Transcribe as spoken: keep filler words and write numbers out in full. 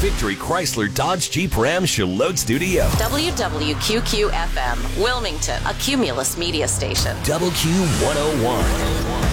Victory Chrysler Dodge Jeep Ram Charlotte Studio. W W Q Q F M, Wilmington, a Cumulus media station. Double Q one oh one.